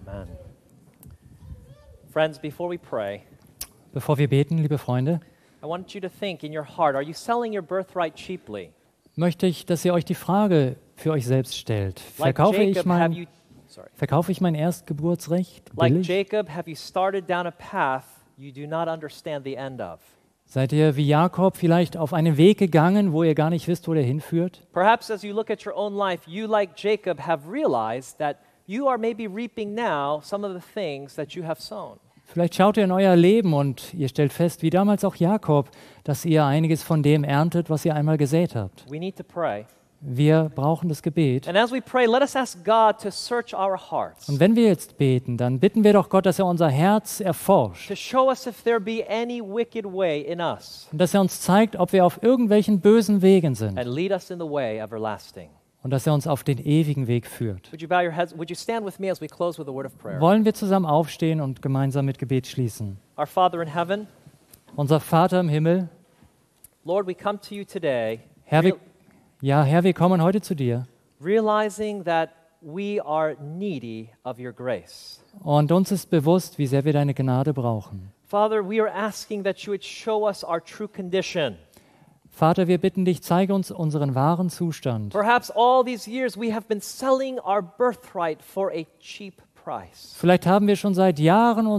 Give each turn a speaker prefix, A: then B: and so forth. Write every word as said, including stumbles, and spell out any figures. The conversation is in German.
A: Amen. Friends, before we pray,
B: Bevor wir beten, liebe Freunde,
A: I want you to think in your heart, are you selling your birthright cheaply?
B: möchte ich, dass ihr euch die Frage für euch selbst stellt.
A: Like
B: Verkaufe ich
A: Jacob, have
B: mein,
A: you sorry.
B: verkaufe ich mein Erstgeburtsrecht
A: Like
B: billig?
A: Jacob, have you started down a path you do not understand the end of?
B: Seid ihr wie Jakob vielleicht auf einen Weg gegangen, wo ihr gar nicht wisst, wo der hinführt?
A: Perhaps as you look at your own life, you, like Jacob, have realized that you are maybe reaping now some of the things that you have sown.
B: Vielleicht schaut ihr in euer Leben und ihr stellt fest, wie damals auch Jakob, dass ihr einiges von dem erntet, was ihr einmal gesät habt.
A: We need to pray.
B: Wir brauchen das Gebet.
A: And as we pray, let us ask God to search our hearts,
B: Und wenn wir jetzt beten, dann bitten wir doch Gott, dass er unser Herz erforscht
A: to show us if there be any wicked way in us,
B: und dass er uns zeigt, ob wir auf irgendwelchen bösen Wegen sind
A: and lead us in the way everlasting.
B: und dass er uns auf den ewigen Weg führt.
A: Would you bow your heads? Would you stand with me as we close with a word of prayer?
B: Wollen wir zusammen aufstehen und gemeinsam mit Gebet schließen?
A: Our Father in heaven,
B: Unser Vater im Himmel,
A: Lord, we come to you today,
B: Herr, wir,
A: real-
B: ja, Herr, wir kommen heute zu dir
A: realizing that we are needy of your grace.
B: und uns ist bewusst, wie sehr wir deine Gnade brauchen.
A: Father, we are asking that you would show us our true condition.
B: Vater, wir bitten dich, zeige uns unseren wahren Zustand.
A: Perhaps all these years we have been selling our birthright for a cheap price.
B: Vielleicht haben wir schon seit Jahren